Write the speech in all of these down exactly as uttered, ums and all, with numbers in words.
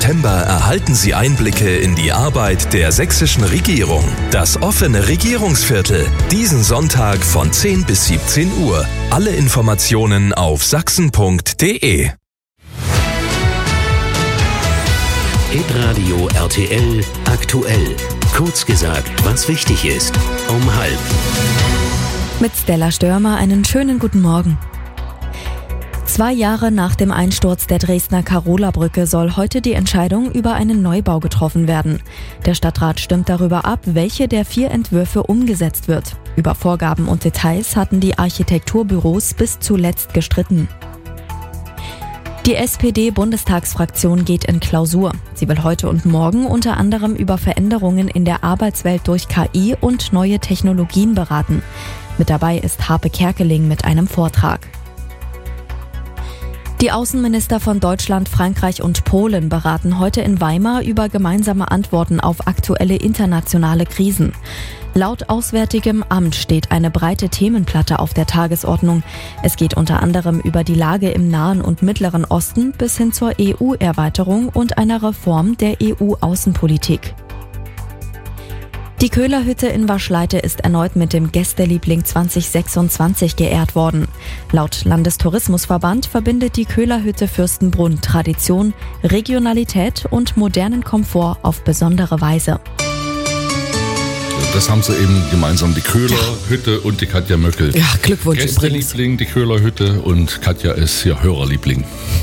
September erhalten Sie Einblicke in die Arbeit der sächsischen Regierung. Das offene Regierungsviertel. Diesen Sonntag von zehn bis siebzehn Uhr. Alle Informationen auf sachsen punkt de. Hitradio R T L aktuell. Kurz gesagt, was wichtig ist. Um halb. Mit Stella Störmer einen schönen guten Morgen. Zwei Jahre nach dem Einsturz der Dresdner Karola-Brücke soll heute die Entscheidung über einen Neubau getroffen werden. Der Stadtrat stimmt darüber ab, welche der vier Entwürfe umgesetzt wird. Über Vorgaben und Details hatten die Architekturbüros bis zuletzt gestritten. Die S P D-Bundestagsfraktion geht in Klausur. Sie will heute und morgen unter anderem über Veränderungen in der Arbeitswelt durch K I und neue Technologien beraten. Mit dabei ist Harpe Kerkeling mit einem Vortrag. Die Außenminister von Deutschland, Frankreich und Polen beraten heute in Weimar über gemeinsame Antworten auf aktuelle internationale Krisen. Laut Auswärtigem Amt steht eine breite Themenplatte auf der Tagesordnung. Es geht unter anderem über die Lage im Nahen und Mittleren Osten bis hin zur E U-Erweiterung und einer Reform der E U-Außenpolitik. Die Köhlerhütte in Waschleite ist erneut mit dem Gästeliebling zwanzig sechsundzwanzig geehrt worden. Laut Landestourismusverband verbindet die Köhlerhütte Fürstenbrunn Tradition, Regionalität und modernen Komfort auf besondere Weise. Das haben sie eben gemeinsam, die Köhlerhütte und die Katja Möckel. Ja, Glückwunsch übrigens. Gästeliebling, die Köhlerhütte und Katja ist hier Hörerliebling.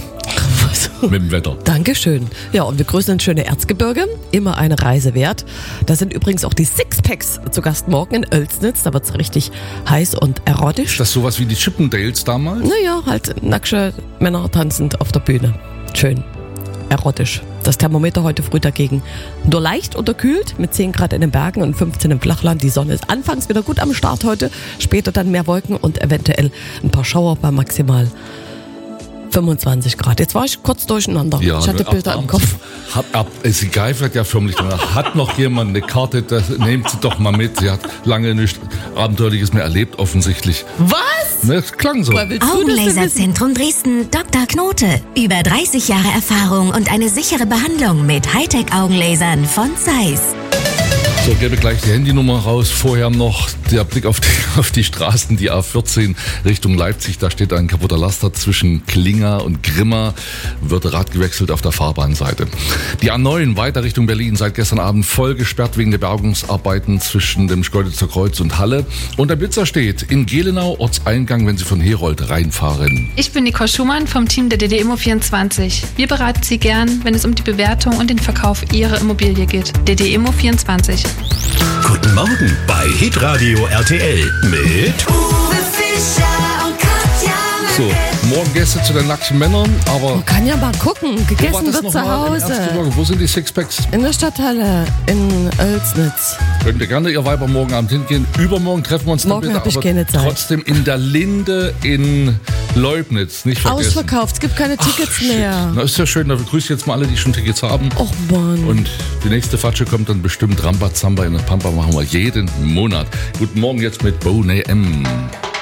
So. Mit dem Wetter. Dankeschön. Ja, und wir grüßen ins schöne Erzgebirge. Immer eine Reise wert. Da sind übrigens auch die Sixpacks zu Gast morgen in Oelsnitz. Da wird's richtig heiß und erotisch. Ist das sowas wie die Chippendales damals? Naja, halt nackte Männer tanzend auf der Bühne. Schön. Erotisch. Das Thermometer heute früh dagegen nur leicht unterkühlt mit zehn Grad in den Bergen und fünfzehn im Flachland. Die Sonne ist anfangs wieder gut am Start heute. Später dann mehr Wolken und eventuell ein paar Schauer bei maximal fünfundzwanzig Grad. Jetzt war ich kurz durcheinander. Ja, ich hatte ab, Bilder ab, im Kopf. Hat, ab, sie geifert ja förmlich danach. Hat noch jemand eine Karte? Das, nehmt sie doch mal mit. Sie hat lange nichts Abenteuerliches mehr erlebt, offensichtlich. Was? Ne, das klang so. Augenlaserzentrum Dresden, Doktor Knote. Über dreißig Jahre Erfahrung und eine sichere Behandlung mit Hightech-Augenlasern von Zeiss. So, gebe gleich die Handynummer raus. Vorher noch der Blick auf die, auf die Straßen, die A vierzehn Richtung Leipzig. Da steht ein kaputter Laster zwischen Klinger und Grimma. Wird Rad gewechselt auf der Fahrbahnseite. Die A neun weiter Richtung Berlin seit gestern Abend voll gesperrt wegen der Bergungsarbeiten zwischen dem Schkeuditzer Kreuz und Halle. Und der Blitzer steht in Gelenau, Ortseingang, wenn Sie von Herold reinfahren. Ich bin Nicole Schumann vom Team der D D Immo vierundzwanzig. Wir beraten Sie gern, wenn es um die Bewertung und den Verkauf Ihrer Immobilie geht. D D Immo vierundzwanzig. Guten Morgen bei Hitradio R T L mit Uwe Fischer und Katja So, morgen Gäste zu den nackten Männern, aber... Man kann ja mal gucken. Wo war Gegessen das wird noch zu mal? In Hause. Erzgebirge. Wo sind die Sixpacks? In der Stadthalle in Oelsnitz. Könnt ihr gerne ihr Weiber morgen Abend hingehen. Übermorgen treffen wir uns Morgen dann hab ich aber keine Zeit. trotzdem in der Linde in Leubnitz. Nicht vergessen. Ausverkauft, es gibt keine Tickets Ach, shit. mehr. Na, ist ja schön, da begrüße ich jetzt mal alle, die schon Tickets haben. Och Mann. Und die nächste Fatsche kommt dann bestimmt. Rambazamba in der Pampa machen wir jeden Monat. Guten Morgen jetzt mit Boney M.